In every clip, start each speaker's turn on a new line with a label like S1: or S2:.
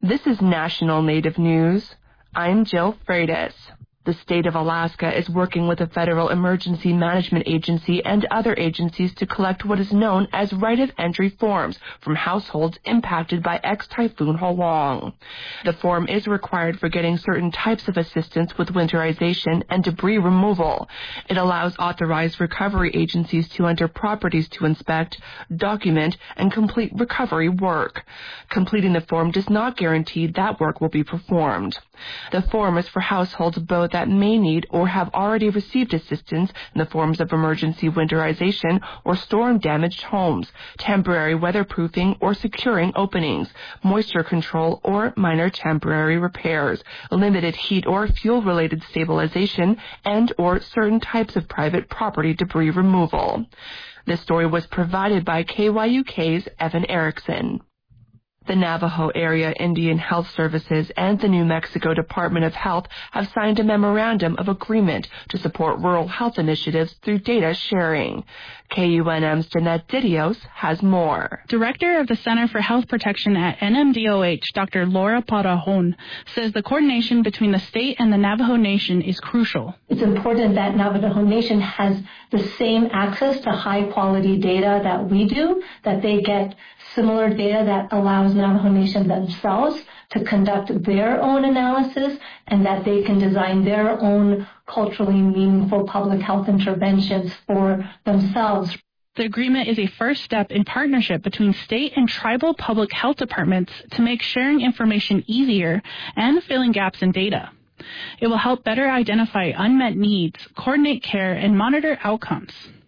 S1: This is National Native News. I'm Jill Freitas. The state of Alaska is working with the Federal Emergency Management Agency and other agencies to collect what is known as right of entry forms from households impacted by ex-Typhoon Halong. The form is required for getting certain types of assistance with winterization and debris removal. It allows authorized recovery agencies to enter properties to inspect, document, and complete recovery work. Completing the form does not guarantee that work will be performed. The form is for households both that may need or have already received assistance in the forms of emergency winterization or storm-damaged homes, temporary weatherproofing or securing openings, moisture control or minor temporary repairs, limited heat or fuel-related stabilization, and or certain types of private property debris removal. This story was provided by KYUK's Evan Erickson. The Navajo Area Indian Health Services and the New Mexico Department of Health have signed a memorandum of agreement to support rural health initiatives through data sharing. KUNM's Jeanette Didios has more.
S2: Director of the Center for Health Protection at NMDOH, Dr. Laura Parajon, says the coordination between the state and the Navajo Nation is crucial.
S3: It's important that Navajo Nation has the same access to high-quality data that we do, that they get similar data that allows Navajo Nation themselves to conduct their own analysis and that they can design their own culturally meaningful public health interventions for themselves.
S2: The agreement is a first step in partnership between state and tribal public health departments to make sharing information easier and filling gaps in data. It will help better identify unmet needs, coordinate care, and monitor outcomes.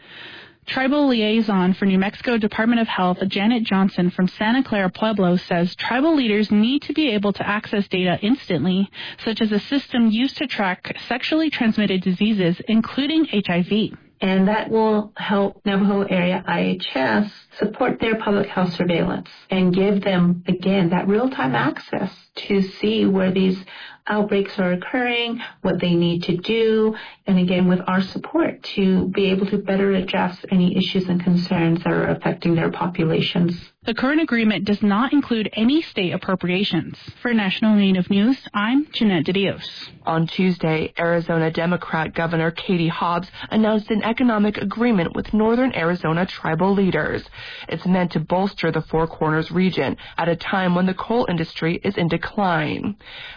S2: Tribal Liaison for New Mexico Department of Health, Janet Johnson from Santa Clara Pueblo, says tribal leaders need to be able to access data instantly, such as a system used to track sexually transmitted diseases, including HIV.
S4: And that will help Navajo Area IHS support their public health surveillance and give them, again, that real-time access to see where these outbreaks are occurring, what they need to do, and again, with our support to be able to better address any issues and concerns that are affecting their populations.
S2: The current agreement does not include any state appropriations. For National Native News, I'm Jeanette Didios.
S1: On Tuesday, Arizona Democrat Governor Katie Hobbs announced an economic agreement with Northern Arizona tribal leaders. It's meant to bolster the Four Corners region at a time when the coal industry is in decline.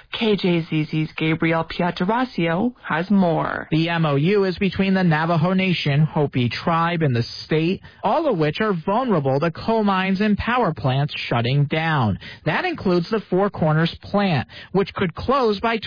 S1: KJZZ's Gabriel Pietrasio has more.
S5: The MOU is between the Navajo Nation, Hopi tribe, and the state, all of which are vulnerable to coal mines and power plants shutting down. That includes the Four Corners plant, which could close by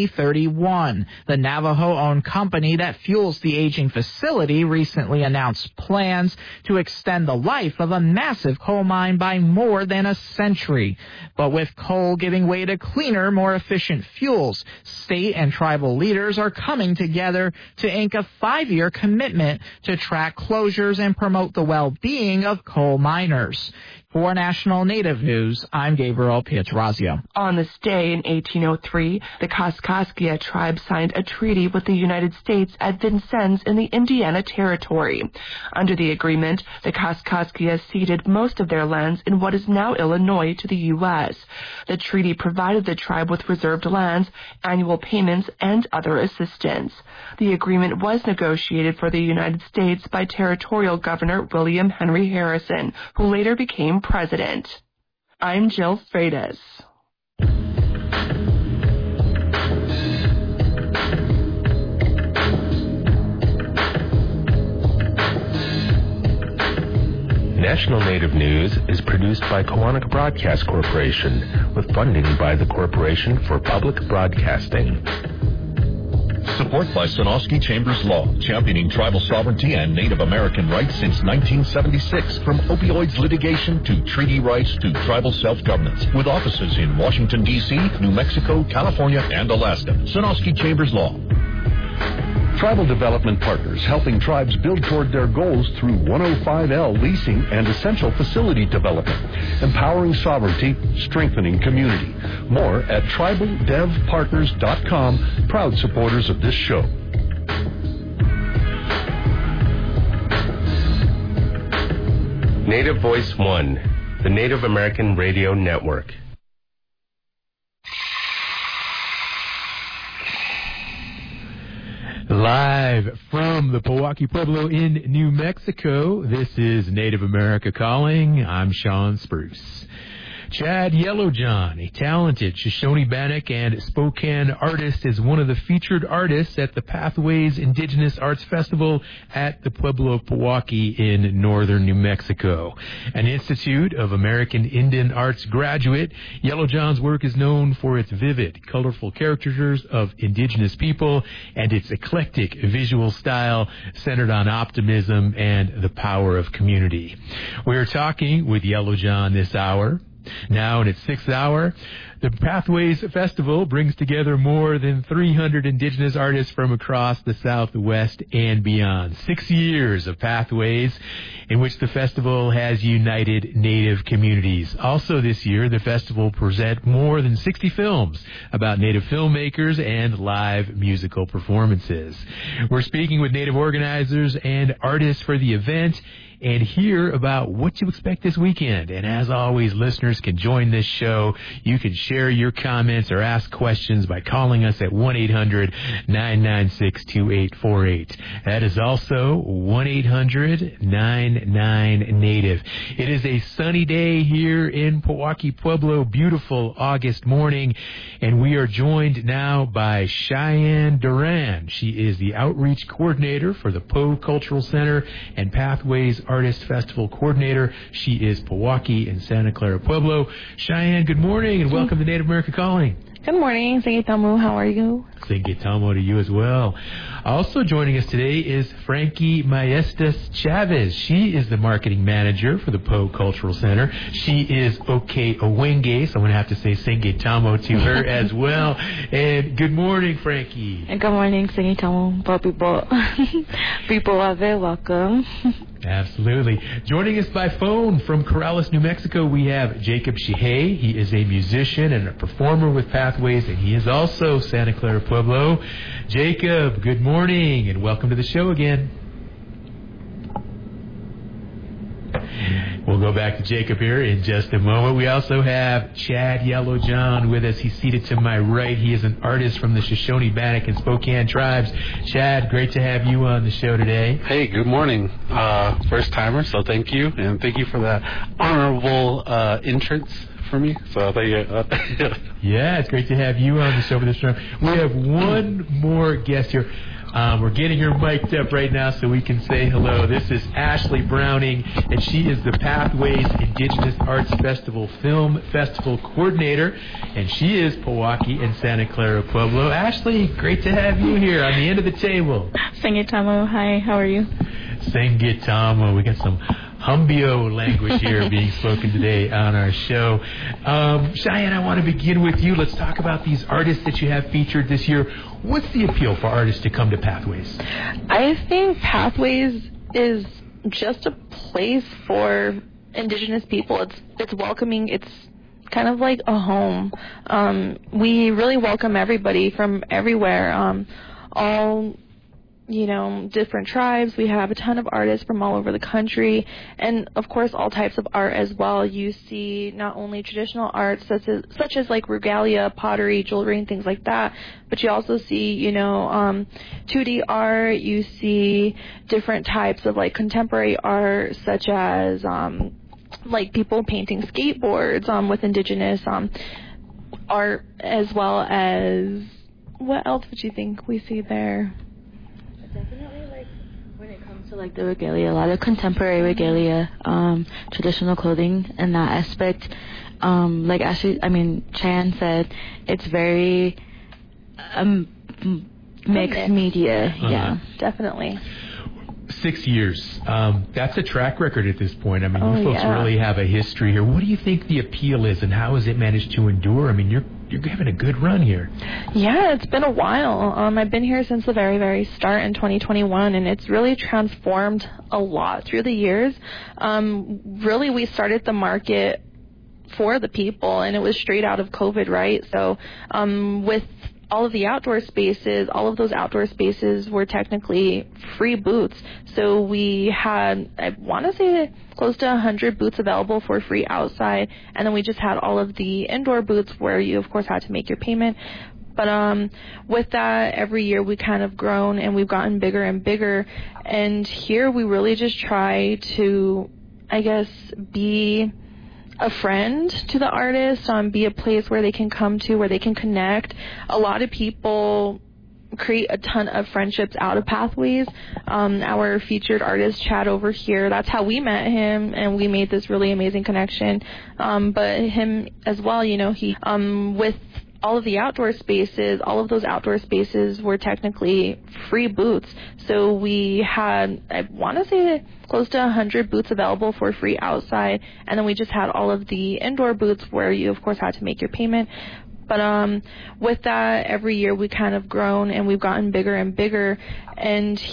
S5: 2031. The Navajo-owned company that fuels the aging facility recently announced plans to extend the life of a massive coal mine by more than a century. But with coal giving way to cleaner, more efficient fuels, state and tribal leaders are coming together to ink a 5-year commitment to track closures and promote the well-being of coal miners. For National Native News, I'm Gabriel Pietrasio.
S1: On this day in 1803, the Kaskaskia tribe signed a treaty with the United States at Vincennes in the Indiana Territory. Under the agreement, the Kaskaskia ceded most of their lands in what is now Illinois to the U.S. The treaty provided the tribe with reserved lands, annual payments, and other assistance. The agreement was negotiated for the United States by Territorial Governor William Henry Harrison, who later became president. I'm Jill Freitas.
S6: National Native News is produced by Koahnic Broadcast Corporation with funding by the Corporation for Public Broadcasting.
S7: Support by Sonosky Chambers Law, championing tribal sovereignty and Native American rights since 1976. From opioids litigation to treaty rights to tribal self-governance. With offices in Washington, D.C., New Mexico, California, and Alaska. Sonosky Chambers Law.
S8: Tribal Development Partners, helping tribes build toward their goals through 105L leasing and essential facility development, empowering sovereignty, strengthening community. More at tribaldevpartners.com, proud supporters of this show.
S6: Native Voice One, the Native American Radio Network.
S9: Live from the Pewaukee Pueblo in New Mexico, this is Native America Calling. I'm Sean Spruce. Chad Yellowjohn, a talented Shoshone Bannock and Spokane artist, is one of the featured artists at the Pathways Indigenous Arts Festival at the Pueblo of Pewaukee in northern New Mexico. An Institute of American Indian Arts graduate, Yellowjohn's work is known for its vivid, colorful caricatures of indigenous people and its eclectic visual style centered on optimism and the power of community. We're talking with Yellowjohn this hour. Now in its 6th hour, the Pathways Festival brings together more than 300 indigenous artists from across the Southwest and beyond. 6 years of Pathways in which the festival has united Native communities. Also this year, the festival present more than 60 films about Native filmmakers and live musical performances. We're speaking with Native organizers and artists for the event and hear about what to expect this weekend. And as always, listeners can join this show. You can share your comments or ask questions by calling us at 1-800-996-2848. That is also 1-800-99-NATIVE. It is a sunny day here in Pewaukee Pueblo, beautiful August morning, and we are joined now by Cheyenne Duran. She is the outreach coordinator for the Poe Cultural Center and Pathways Artist Festival Coordinator. She is Pewaukee and Santa Clara Pueblo. Cheyenne, good morning and welcome to Native America Calling.
S10: Good morning. Singitamu, how are you?
S9: Singitamu to you as well. Also joining us today is Frankie Maestas Chavez. She is the marketing manager for the Poe Cultural Center. She is Oke Owenge, so I'm going to have to say Singitamu to her as well. And good morning, Frankie.
S10: And good morning, Singitamu. People are very welcome.
S9: Absolutely. Joining us by phone from Corrales, New Mexico, we have Jacob Shihei. He is a musician and a performer with Pathways, and he is also Santa Clara Pueblo. Jacob, good morning, and welcome to the show again. We'll go back to Jacob here in just a moment. We also have Chad Yellowjohn with us. He's seated to my right. He is an artist from the Shoshone Bannock and Spokane tribes. Chad, great to have you on the show today.
S11: Hey, good morning. First timer, so thank you. And thank you for that honorable entrance for me. So thank you.
S9: Yeah, it's great to have you on the show for this show. We have one more guest here. We're getting her mic'd up right now so we can say hello. This is Ashley Browning, and she is the Pathways Indigenous Arts Festival Film Festival Coordinator, and she is Pewaukee and Santa Clara Pueblo. Ashley, great to have you here on the end of the table.
S10: Singitamu, hi, how are you?
S9: Singitamu, we got some Humbio language here being spoken today on our show. Cheyenne, I want to begin with you. Let's talk about these artists that you have featured this year. What's the appeal for artists to come to Pathways?
S10: I think Pathways is just a place for Indigenous people. It's welcoming. It's kind of like a home. We really welcome everybody from everywhere. All different tribes. We have a ton of artists from all over the country, and of course all types of art as well. You see not only traditional arts such as like regalia, pottery, jewelry, and things like that, but you also see 2D art. You see different types of like contemporary art, such as like people painting skateboards with indigenous art, as well as what else would you think we see there?
S12: Definitely, like, when it comes to, like, the regalia, a lot of contemporary regalia, traditional clothing in that aspect. Like Chan said, it's very mixed media. Yeah,
S10: definitely.
S9: 6 years. That's a track record at this point. I mean, you folks really have a history here. What do you think the appeal is, and how has it managed to endure? I mean, you're having a good run here.
S10: Yeah, it's been a while. I've been here since the very, very start in 2021, and it's really transformed a lot through the years. Really, we started the market for the people, and it was straight out of COVID, right? So with all of the outdoor spaces, all of those outdoor spaces were technically free booths. So we had, I want to say, close to 100 booths available for free outside, and then we just had all of the indoor booths where you, of course, had to make your payment. But with that, every year we kind of grown and we've gotten bigger and bigger. And here we really just try to, I guess, be a friend to the artist, be a place where they can come to, where they can connect. A lot of people create a ton of friendships out of Pathways. Our featured artist, Chad, over here, that's how we met him, and we made this really amazing connection. But him as well, you know, he, with all of the outdoor spaces, all of those outdoor spaces were technically free booths. So we had, I want to say, close to 100 booths available for free outside, and then we just had all of the indoor booths where you, of course, had to make your payment. But with that, every year we kind of grown and we've gotten bigger and bigger. And